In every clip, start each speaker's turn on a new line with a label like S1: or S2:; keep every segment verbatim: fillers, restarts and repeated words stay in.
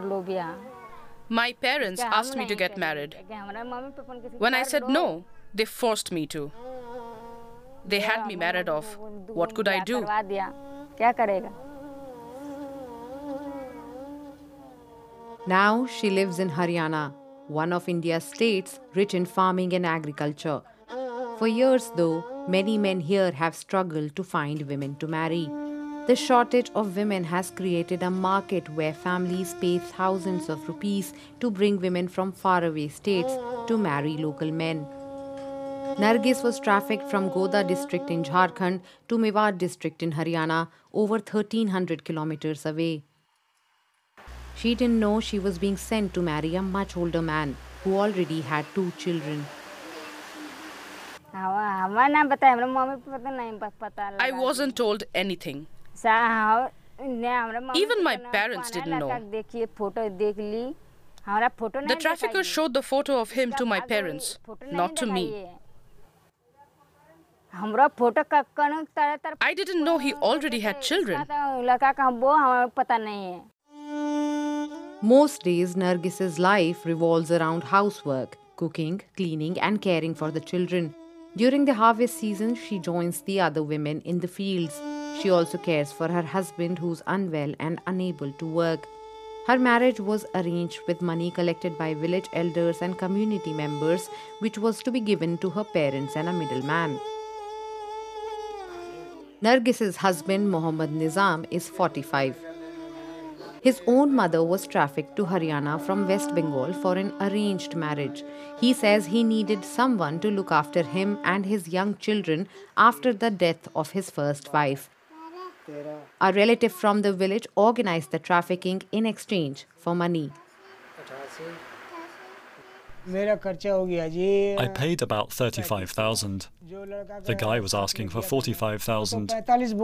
S1: My parents asked me to get married. When I said no, they forced me to. They had me married off. What could I do?
S2: Now she lives in Haryana, one of India's states rich in farming and agriculture. For years, though, many men here have struggled to find women to marry. The shortage of women has created a market where families pay thousands of rupees to bring women from faraway states to marry local men. Nargis was trafficked from Godda district in Jharkhand to Mewat district in Haryana, over thirteen hundred kilometers away. She didn't know she was being sent to marry a much older man who already had two children.
S1: I wasn't told anything. Even my parents didn't know. The trafficker showed the photo of him to my parents, not to me. I didn't know he already had children.
S2: Most days, Nargis's life revolves around housework, cooking, cleaning, and caring for the children. During the harvest season, she joins the other women in the fields. She also cares for her husband, who's unwell and unable to work. Her marriage was arranged with money collected by village elders and community members, which was to be given to her parents and a middleman. Nargis's husband, Mohammad Nizam, is forty-five. His own mother was trafficked to Haryana from West Bengal for an arranged marriage. He says he needed someone to look after him and his young children after the death of his first wife. A relative from the village organized the trafficking in exchange for money.
S3: I paid about thirty-five thousand. The guy was asking for forty-five thousand.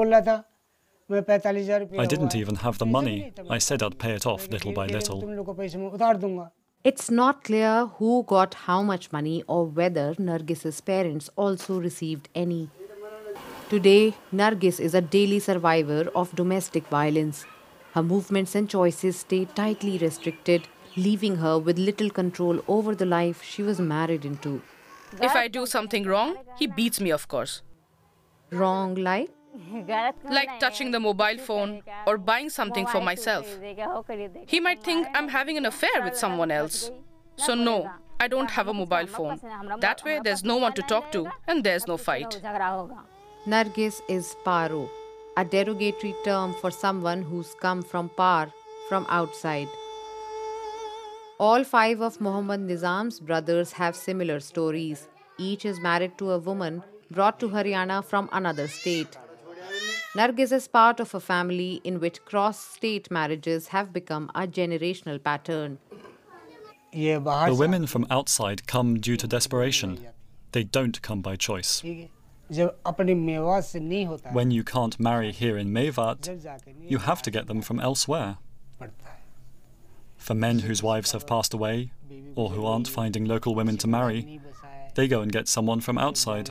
S3: I didn't even have the money. I said I'd pay it off little by little.
S2: It's not clear who got how much money or whether Nargis's parents also received any. Today, Nargis is a daily survivor of domestic violence. Her movements and choices stay tightly restricted, leaving her with little control over the life she was married into.
S1: If I do something wrong, he beats me, of course.
S2: Wrong like?
S1: Like touching the mobile phone or buying something for myself. He might think I'm having an affair with someone else. So no, I don't have a mobile phone. That way there's no one to talk to and there's no fight.
S2: Nargis is Paro, a derogatory term for someone who's come from Par, from outside. All five of Mohammad Nizam's brothers have similar stories. Each is married to a woman brought to Haryana from another state. Nargis is part of a family in which cross-state marriages have become a generational pattern.
S3: The women from outside come due to desperation. They don't come by choice. When you can't marry here in Mewat, you have to get them from elsewhere. For men whose wives have passed away, or who aren't finding local women to marry, they go and get someone from outside.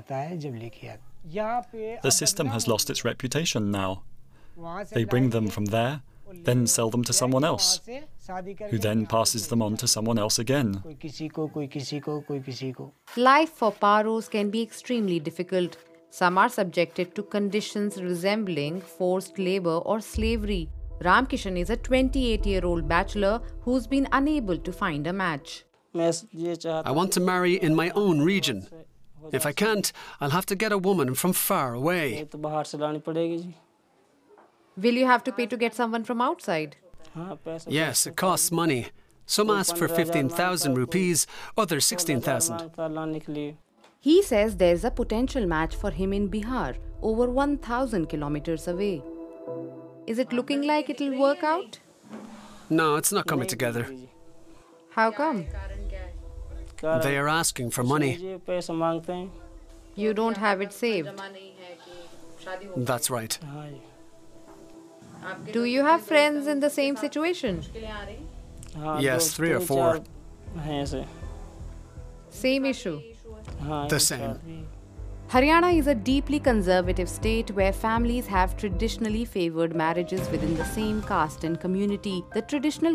S3: The system has lost its reputation now. They bring them from there, then sell them to someone else, who then passes them on to someone else again.
S2: Life for Paros can be extremely difficult. Some are subjected to conditions resembling forced labor or slavery. Ramkishan is a twenty-eight-year-old bachelor who's been unable to find a match.
S4: I want to marry in my own region. If I can't, I'll have to get a woman from far away.
S2: Will you have to pay to get someone from outside?
S4: Yes, it costs money. Some ask for fifteen thousand rupees, others sixteen thousand.
S2: He says there's a potential match for him in Bihar, over one thousand kilometers away. Is it looking like it'll work out?
S4: No, it's not coming together.
S2: How come?
S4: They are asking for money.
S2: You don't have it saved.
S4: That's right.
S2: Do you have friends in the same situation?
S4: Yes, three or four.
S2: Same issue.
S4: The same.
S2: Haryana is a deeply conservative state where families have traditionally favored marriages within the same caste and community. The traditional